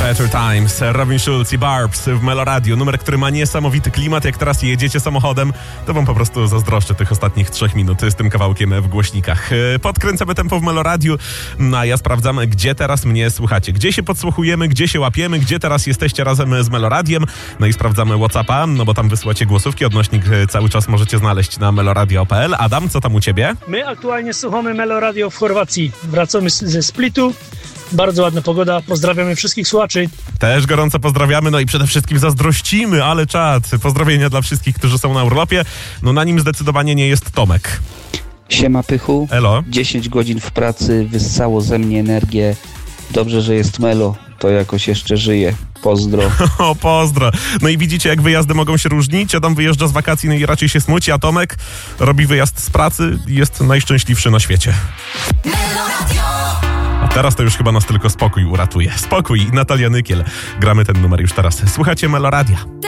Better Times, Robin Schulz i Barbs w Meloradiu. Numer, który ma niesamowity klimat. Jak teraz jedziecie samochodem, to wam po prostu zazdroszczę tych ostatnich 3 minut z tym kawałkiem w głośnikach. Podkręcamy tempo w Meloradiu, a ja sprawdzam, gdzie teraz mnie słuchacie. Gdzie się podsłuchujemy, gdzie się łapiemy, gdzie teraz jesteście razem z Meloradiem. No i sprawdzamy WhatsAppa, no bo tam wysyłacie głosówki. Odnośnik cały czas możecie znaleźć na meloradio.pl. Adam, co tam u ciebie? My aktualnie słuchamy Meloradio w Chorwacji. Wracamy ze Splitu. Bardzo ładna pogoda. Pozdrawiamy wszystkich słuchaczy. Też gorąco pozdrawiamy, no i przede wszystkim zazdrościmy, ale czad. Pozdrowienia dla wszystkich, którzy są na urlopie. No na nim zdecydowanie nie jest Tomek. Siema Pychu. Elo. 10 godzin w pracy, wyssało ze mnie energię. Dobrze, że jest Melo, to jakoś jeszcze żyje. Pozdro. O, pozdro. No i widzicie, jak wyjazdy mogą się różnić. Adam wyjeżdża z wakacji, no i raczej się smuci, a Tomek robi wyjazd z pracy i jest najszczęśliwszy na świecie. A teraz to już chyba nas tylko spokój uratuje. Spokój i Natalia Nykiel. Gramy ten numer już teraz. Słuchacie Meloradia.